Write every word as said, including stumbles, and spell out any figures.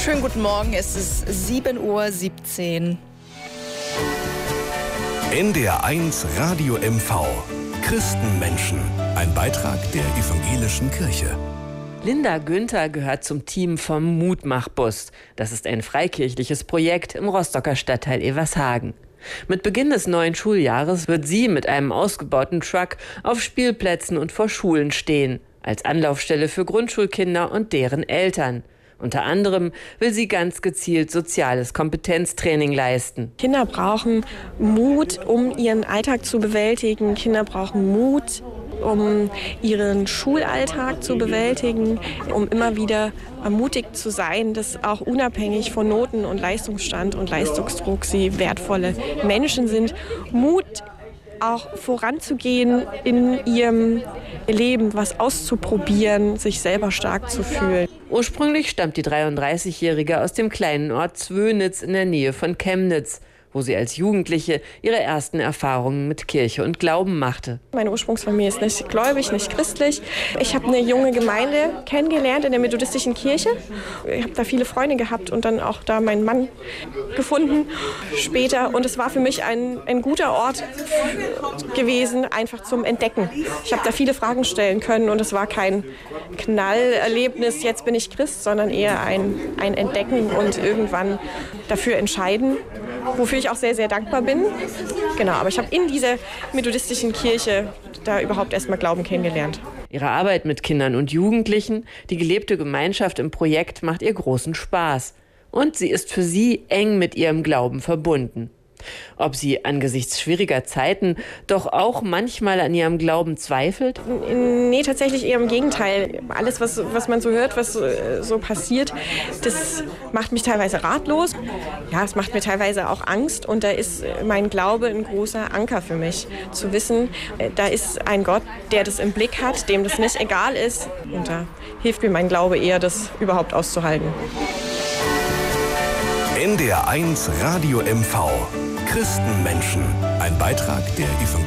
Schönen guten Morgen, es ist sieben Uhr siebzehn. N D R eins Radio M V. Christenmenschen. Ein Beitrag der Evangelischen Kirche. Linda Günther gehört zum Team vom Mutmachbus. Das ist ein freikirchliches Projekt im Rostocker Stadtteil Evershagen. Mit Beginn des neuen Schuljahres wird sie mit einem ausgebauten Truck auf Spielplätzen und vor Schulen stehen, als Anlaufstelle für Grundschulkinder und deren Eltern. Unter anderem will sie ganz gezielt soziales Kompetenztraining leisten. Kinder brauchen Mut, um ihren Alltag zu bewältigen. Kinder brauchen Mut, um ihren Schulalltag zu bewältigen, um immer wieder ermutigt zu sein, dass auch unabhängig von Noten und Leistungsstand und Leistungsdruck sie wertvolle Menschen sind. Mut, auch voranzugehen in ihrem Leben, was auszuprobieren, sich selber stark zu fühlen. Ursprünglich stammt die dreiunddreißigjährige aus dem kleinen Ort Zwönitz in der Nähe von Chemnitz, wo sie als Jugendliche ihre ersten Erfahrungen mit Kirche und Glauben machte. Meine Ursprungsfamilie ist nicht gläubig, nicht christlich. Ich habe eine junge Gemeinde kennengelernt in der methodistischen Kirche. Ich habe da viele Freunde gehabt und dann auch da meinen Mann gefunden später. Und es war für mich ein, ein guter Ort gewesen, einfach zum Entdecken. Ich habe da viele Fragen stellen können und es war kein Knallerlebnis, jetzt bin ich Christ, sondern eher ein, ein Entdecken und irgendwann dafür entscheiden, wofür ich auch sehr, sehr dankbar bin. Genau, aber ich habe in dieser methodistischen Kirche da überhaupt erst mal Glauben kennengelernt. Ihre Arbeit mit Kindern und Jugendlichen, die gelebte Gemeinschaft im Projekt macht ihr großen Spaß. Und sie ist für sie eng mit ihrem Glauben verbunden. Ob sie angesichts schwieriger Zeiten doch auch manchmal an ihrem Glauben zweifelt? Nee, tatsächlich eher im Gegenteil. Alles, was, was man so hört, was so passiert, das macht mich teilweise ratlos. Ja, es macht mir teilweise auch Angst. Und da ist mein Glaube ein großer Anker für mich. Zu wissen, da ist ein Gott, der das im Blick hat, dem das nicht egal ist. Und da hilft mir mein Glaube eher, das überhaupt auszuhalten. N D R eins Radio M V. Christenmenschen. Ein Beitrag der Evangelischen